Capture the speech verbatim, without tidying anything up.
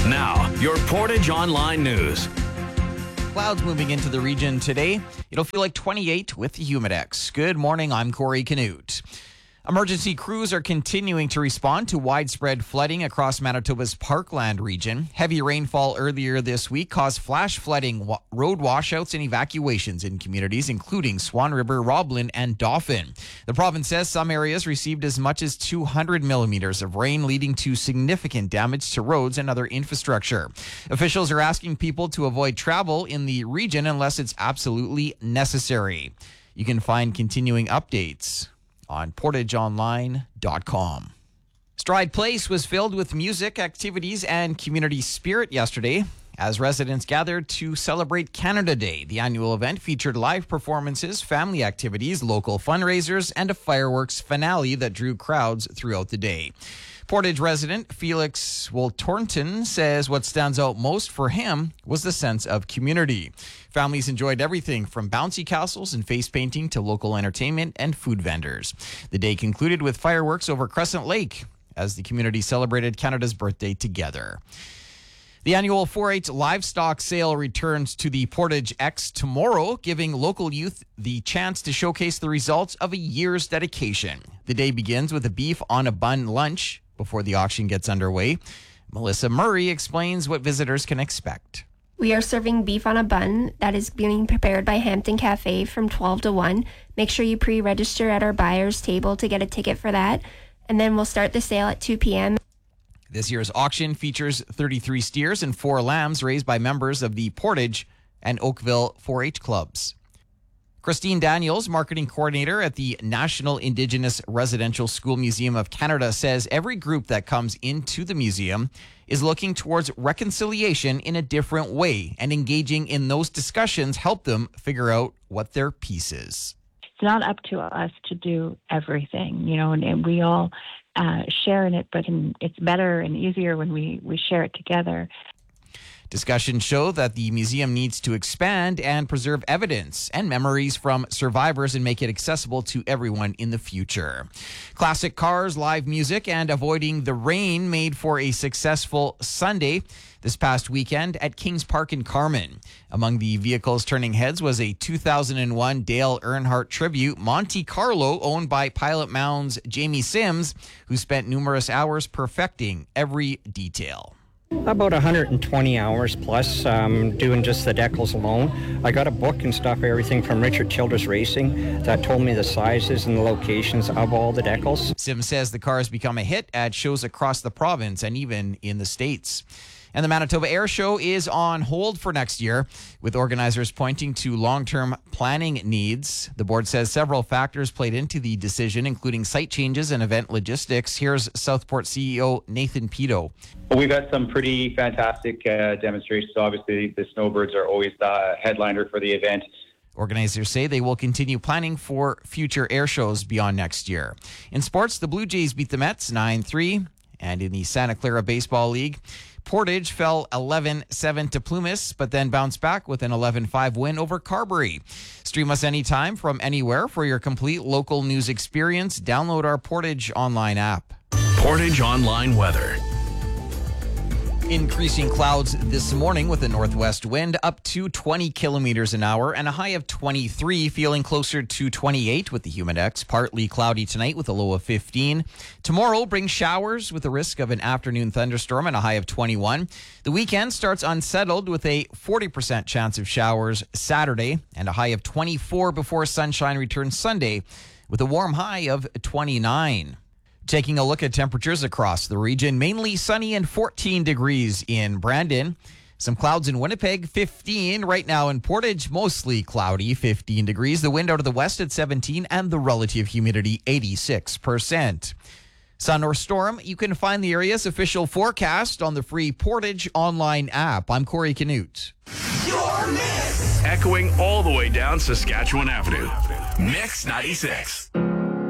Now, your Portage Online News. Clouds moving into the region today. It'll feel like twenty-eight with the Humidex. Good morning, I'm Corey Canute. Emergency crews are continuing to respond to widespread flooding across Manitoba's Parkland region. Heavy rainfall earlier this week caused flash flooding, wa- road washouts, and evacuations in communities including Swan River, Roblin, and Dauphin. The province says some areas received as much as two hundred millimeters of rain, leading to significant damage to roads and other infrastructure. Officials are asking people to avoid travel in the region unless it's absolutely necessary. You can find continuing updates on portage online dot com. Stride Place was filled with music, activities, and community spirit yesterday as residents gathered to celebrate Canada Day. The annual event featured live performances, family activities, local fundraisers, and a fireworks finale that drew crowds throughout the day. Portage resident Felix Woltornton says what stands out most for him was the sense of community. Families enjoyed everything from bouncy castles and face painting to local entertainment and food vendors. The day concluded with fireworks over Crescent Lake as the community celebrated Canada's birthday together. The annual four H livestock sale returns to the Portage X tomorrow, giving local youth the chance to showcase the results of a year's dedication. The day begins with a beef on a bun lunch before the auction gets underway. Melissa Murray explains what visitors can expect. We are serving beef on a bun that is being prepared by Hampton Cafe from twelve to one. Make sure you pre-register at our buyer's table to get a ticket for that. And then we'll start the sale at two p.m. This year's auction features thirty-three steers and four lambs raised by members of the Portage and Oakville four H clubs. Christine Daniels, marketing coordinator at the National Indigenous Residential School Museum of Canada, says every group that comes into the museum is looking towards reconciliation in a different way, and engaging in those discussions help them figure out what their piece is. It's not up to us to do everything, you know, and, and we all uh, share in it, but in, it's better and easier when we, we share it together. Discussions show that the museum needs to expand and preserve evidence and memories from survivors and make it accessible to everyone in the future. Classic cars, live music, and avoiding the rain made for a successful Sunday this past weekend at Kings Park in Carman. Among the vehicles turning heads was a two thousand one Dale Earnhardt Tribute Monte Carlo owned by Pilot Mound's Jamie Sims, who spent numerous hours perfecting every detail. About one hundred twenty hours plus, um, doing just the decals alone. I got a book and stuff, everything from Richard Childress Racing, that told me the sizes and the locations of all the decals. Sims says the car has become a hit at shows across the province and even in the States. And the Manitoba Air Show is on hold for next year, with organizers pointing to long-term planning needs. The board says several factors played into the decision, including site changes and event logistics. Here's Southport C E O Nathan Pito. Well, we've got some pretty fantastic uh, demonstrations. Obviously, the Snowbirds are always the headliner for the event. Organizers say they will continue planning for future air shows beyond next year. In sports, the Blue Jays beat the Mets nine three. And in the Santa Clara Baseball League, Portage fell eleven seven to Plumas, but then bounced back with an eleven five win over Carberry. Stream us anytime from anywhere for your complete local news experience. Download our Portage Online app. Portage Online weather. Increasing clouds this morning with a northwest wind up to twenty kilometers an hour and a high of twenty-three, feeling closer to twenty-eight with the Humidex. Partly cloudy tonight with a low of fifteen. Tomorrow brings showers with a risk of an afternoon thunderstorm and a high of twenty-one. The weekend starts unsettled with a forty percent chance of showers Saturday and a high of twenty-four before sunshine returns Sunday with a warm high of twenty-nine. Taking a look at temperatures across the region, mainly sunny and fourteen degrees in Brandon. Some clouds in Winnipeg, fifteen. Right now in Portage, mostly cloudy, fifteen degrees. The wind out of the west at seventeen and the relative humidity eighty-six percent. Sun or storm, you can find the area's official forecast on the free Portage Online app. I'm Corey Canute. Your Mix. Echoing all the way down Saskatchewan Avenue. Mix ninety-six.